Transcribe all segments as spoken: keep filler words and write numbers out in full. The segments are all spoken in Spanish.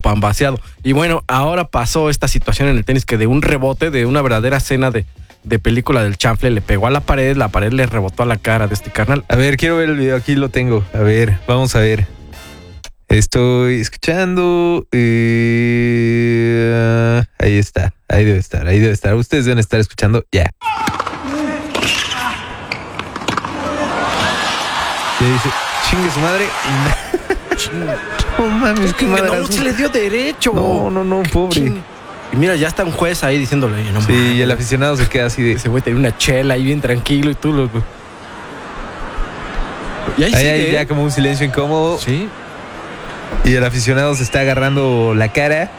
pambaseado. Y bueno, ahora pasó esta situación en el tenis que de un rebote, de una verdadera escena de, de película del chanfle, le pegó a la pared, la pared le rebotó a la cara de este carnal. A ver, quiero ver el video, aquí lo tengo. A ver, vamos a ver. Estoy escuchando. Eh, ahí está, ahí debe estar, ahí debe estar. Ustedes deben estar escuchando ya. Y dice, chingue su madre. No mames, qué madre. No se le dio derecho. No, no, no, pobre. Ching. Y mira, ya está un juez ahí diciéndole. No, sí, mames. Y el aficionado se queda así de. Ese güey tenía una chela ahí bien tranquilo y tú lo. Y ahí, ahí sigue, hay ¿eh? ya como un silencio incómodo. Sí. Y el aficionado se está agarrando la cara.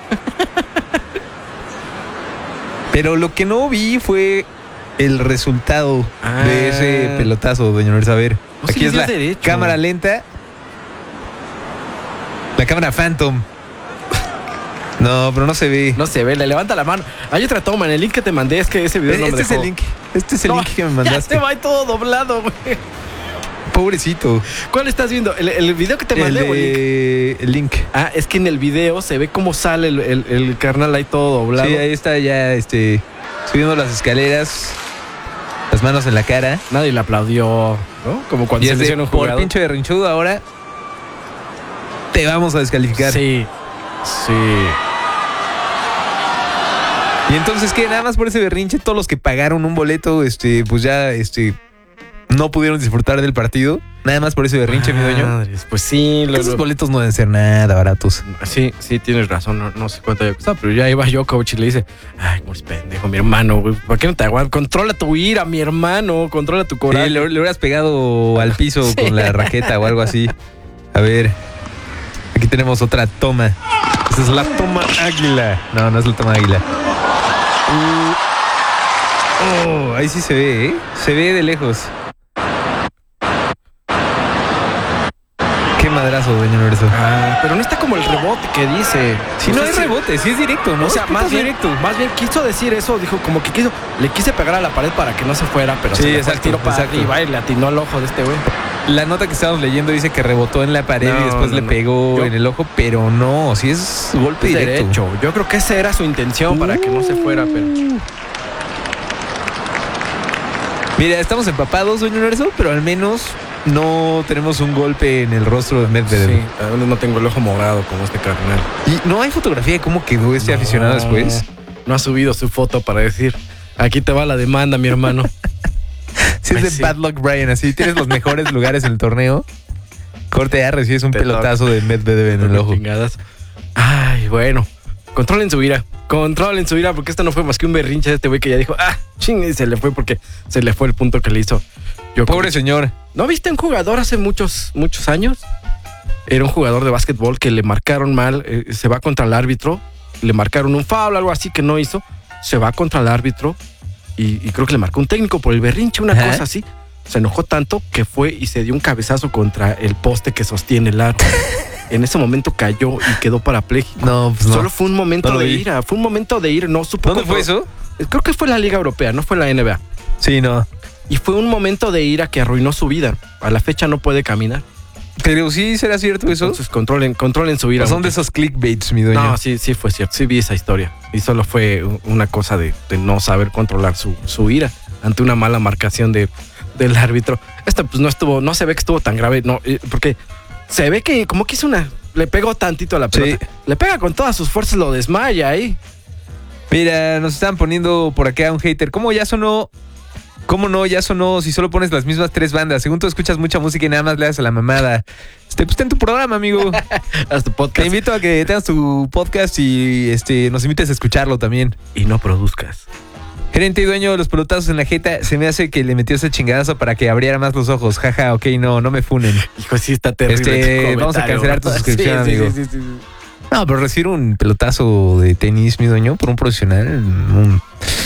Pero lo que no vi fue el resultado ah. de ese pelotazo, doña Norsa. A ver, no aquí es la derecho. Cámara lenta. La cámara Phantom. No, pero no se ve. No se ve, le levanta la mano. Hay otra toma, en el link que te mandé, es que ese video este no me es dejó. el link. Este es el no, link que me mandaste. Ya se va ahí todo doblado, güey. Pobrecito. ¿Cuál estás viendo? ¿El, el video que te mandé el o el link? El link. Ah, es que en el video se ve cómo sale el, el, el carnal ahí todo doblado. Sí, ahí está ya este, subiendo las escaleras, las manos en la cara. Nadie le aplaudió, ¿no? Como cuando y se es lesiona un por jugador. pinche berrinchudo ahora te vamos a descalificar. Sí, sí. Y entonces, ¿qué? Nada más por ese berrinche, todos los que pagaron un boleto, este, pues ya, este, no pudieron disfrutar del partido. Nada más por ese berrinche, mi dueño. Pues sí. Lo, Esos lo... boletos no deben ser nada baratos. Sí, sí, tienes razón. No, no sé cuánto había costado, pero ya iba yo, coach, y le dice, ay, pues pendejo, mi hermano, güey, ¿por qué no te aguantas? Controla tu ira, mi hermano, controla tu coraje. Sí, le, le hubieras pegado al piso sí. con la raqueta o algo así. A ver, aquí tenemos otra toma. Esa es la toma águila. No, no es la toma águila. Uh, oh, ahí sí se ve, ¿eh? Se ve de lejos. Qué madrazo, doña Lorenzo. Ah, pero no está como el rebote que dice. Si no es rebote, sí es directo, ¿no? O sea, más bien, directo. más bien quiso decir eso, dijo como que quiso, le quise pegar a la pared para que no se fuera, pero sí, se le exacto, fue el tiro para exacto. arriba y le atinó al ojo de este güey. La nota que estábamos leyendo dice que rebotó en la pared no, y después no, le pegó no. en el ojo, pero no, sí es golpe es directo. Derecho. Yo creo que esa era su intención uh. para que no se fuera, pero... Mira, estamos empapados, doña Lorenzo, pero al menos no tenemos un golpe en el rostro de Medvedev. Sí, al menos no tengo el ojo morado como este carnal. ¿Y no hay fotografía de cómo quedó este no, aficionado después? No ha subido su foto para decir, aquí te va la demanda, mi hermano. Si es de sí. Bad Luck Brian, así tienes los mejores lugares en el torneo. Corte A, recibes un Te pelotazo toca. de Medvedev en el ojo. Chingadas. Ay, bueno. Controlen su ira. Controlen su ira, porque esto no fue más que un berrinche de este güey que ya dijo, ah, ching, y se le fue porque se le fue el punto que le hizo. Yo Pobre como... señor. ¿No viste un jugador hace muchos, muchos años? Era un jugador de básquetbol que le marcaron mal, eh, se va contra el árbitro, le marcaron un foul, algo así que no hizo, se va contra el árbitro y, y creo que le marcó un técnico por el berrinche, una Ajá. cosa así. Se enojó tanto que fue y se dio un cabezazo contra el poste que sostiene el aro. En ese momento cayó y quedó parapléjico. No, pues no. Solo fue un momento no de ira, fue un momento de ira, no supo. ¿Dónde fue eso? Creo que fue la Liga Europea, no fue la N B A. Sí, no. Y fue un momento de ira que arruinó su vida. A la fecha no puede caminar. Pero sí, ¿será cierto eso? Entonces controlen, controlen su ira. ¿O son de esos clickbaits, mi dueño? No, sí, sí fue cierto. Sí vi esa historia. Y solo fue una cosa de, de no saber controlar su, su ira ante una mala marcación de, del árbitro. Esta pues no estuvo, no se ve que estuvo tan grave, no, porque se ve que como que hizo una, le pegó tantito a la pelota. Sí. Le pega con todas sus fuerzas, lo desmaya ahí. Mira, nos están poniendo por acá un hater. ¿Cómo ya sonó? ¿Cómo no? Ya sonó si solo pones las mismas tres bandas. Según tú escuchas mucha música y nada más le das a la mamada. Este, pues ten tu programa, amigo. Haz tu podcast. Te invito a que tengas tu podcast y este, nos invites a escucharlo también. Y no produzcas. Gerente y dueño de los pelotazos en la jeta, se me hace que le metió ese chingadazo para que abriera más los ojos. Jaja, ok, no, no me funen. Hijo, sí está terrible. Este, vamos a cancelar tu suscripción, sí, amigo. Sí, sí, sí, sí. No, pero recibir un pelotazo de tenis, mi dueño, por un profesional. Un...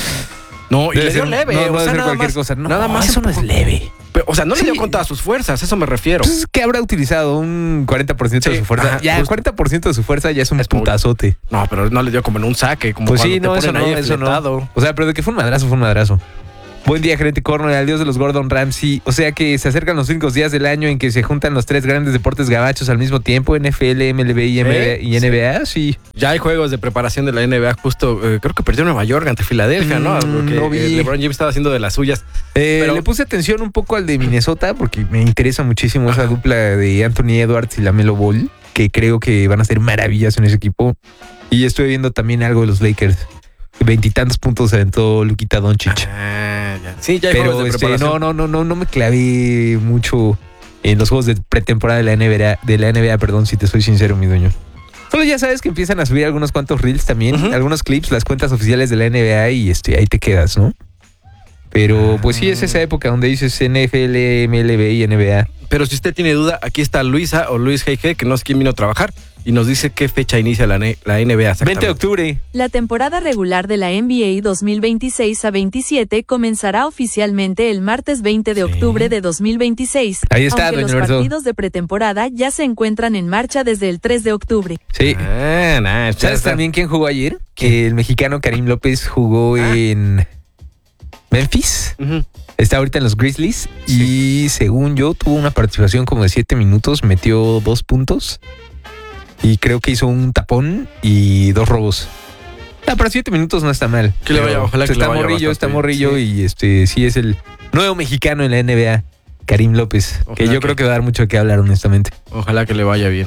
No, y le dio leve. No, no o sea, nada cualquier más, cosa. No, nada más eso no es leve. Pero, o sea, no sí. le dio con todas sus fuerzas, eso me refiero. Pues, ¿qué habrá utilizado? Un cuarenta por ciento sí. de su fuerza. Ajá, ya, pues, cuarenta por ciento de su fuerza ya es un es putazote. Muy... No, pero no le dio como en un saque. Como pues sí, no, eso no, eso no. O sea, pero de que fue un madrazo, fue un madrazo. Buen día, gerente Corno, el dios de los Gordon Ramsay. O sea que se acercan los únicos días del año en que se juntan los tres grandes deportes gabachos al mismo tiempo, N F L, M L B y, M B A, y N B A, sí. Ya hay juegos de preparación de la N B A, justo, eh, creo que perdió Nueva York ante Filadelfia, ¿no? Porque no vi. eh, LeBron James estaba haciendo de las suyas. Eh, Pero- Le puse atención un poco al de Minnesota porque me interesa muchísimo esa dupla de Anthony Edwards y LaMelo Ball, que creo que van a hacer maravillas en ese equipo. Y estoy viendo también algo de los Lakers. Veintitantos puntos aventó Luka Doncic. Ah, ya. Sí, ya hay juegos Pero de este, preparación. no, no, no, no, no me clavé mucho en los juegos de pretemporada de la N B A, de la N B A, perdón, si te soy sincero, mi dueño. Solo ya sabes que empiezan a subir algunos cuantos reels también, Ujú. algunos clips, las cuentas oficiales de la N B A y este, ahí te quedas, ¿no? Pero pues sí, es esa época donde dices N F L, M L B y N B A. Pero si usted tiene duda, aquí está Luisa o Luis G G, que no sé quién vino a trabajar, y nos dice qué fecha inicia la, N- la N B A. veinte de octubre. La temporada regular de la N B A dos mil veintiséis a veintisiete comenzará oficialmente el martes veinte de Sí. octubre de dos mil veintiséis. Ahí está, aunque doña los Alberto. partidos de pretemporada ya se encuentran en marcha desde el tres de octubre. Sí. Ah, nah, ya ¿Sabes está. también quién jugó ayer? Que el mexicano Karim López jugó Ah. en Memphis. Ujú. Está ahorita en los Grizzlies y según yo tuvo una participación como de siete minutos, metió dos puntos y creo que hizo un tapón y dos robos. Ah, para siete minutos no está mal. Que le vaya, Pero, ojalá pues, que le está vaya morrillo, bastante está bien. morrillo Sí. y este sí es el nuevo mexicano en la N B A, Karim López, que Ojalá yo que- creo que va a dar mucho de qué hablar honestamente. Ojalá que le vaya bien.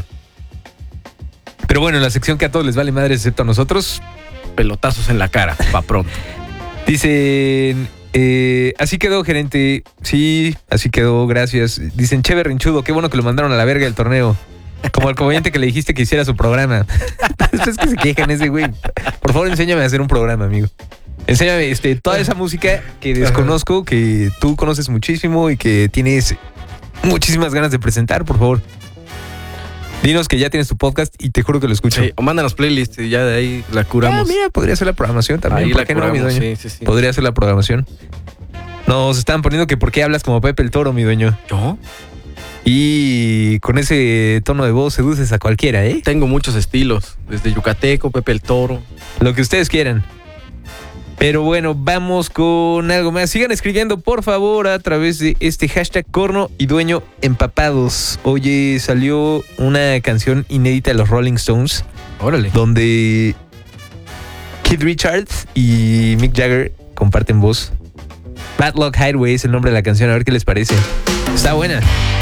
Pero bueno, en la sección que a todos les vale madre excepto a nosotros, Pelotazos en la cara, pa' pronto. dicen, eh, así quedó, gerente. Sí, así quedó, gracias. Dicen, che berrinchudo, qué bueno que lo mandaron a la verga del torneo. Como al comediante que le dijiste que hiciera su programa. Después que se quejan ese güey. Por favor, enséñame a hacer un programa, amigo. Enséñame este, toda esa música que desconozco, que tú conoces muchísimo y que tienes muchísimas ganas de presentar, por favor. Dinos que ya tienes tu podcast y te juro que lo escucho. Sí, o mándanos playlists y ya de ahí la Ah, curamos. mira, podría ser la programación también. ahí ¿Por la qué no, mi curamos, dueño? sí, sí, sí. Podría ser la programación. Nos están poniendo que por qué hablas como Pepe el Toro, mi dueño. Yo Y con ese tono de voz seduces a cualquiera, ¿eh? tengo muchos estilos, desde Yucateco, Pepe el Toro. Lo que ustedes quieran. Pero bueno, vamos con algo más. Sigan escribiendo, por favor, a través de este hashtag Corno y Dueño Empapados. Oye, salió una canción inédita de los Rolling Stones, Órale. donde Keith Richards y Mick Jagger comparten voz. Bad Luck Highway es el nombre de la canción, a ver qué les parece. Está buena.